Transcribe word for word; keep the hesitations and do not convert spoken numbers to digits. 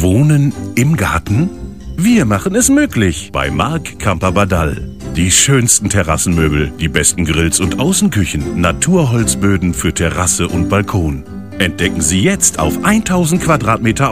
Wohnen im Garten? Wir machen es möglich bei Marc Camper-Badal. Die schönsten Terrassenmöbel, die besten Grills und Außenküchen, Naturholzböden für Terrasse und Balkon. Entdecken Sie jetzt auf tausend Quadratmeter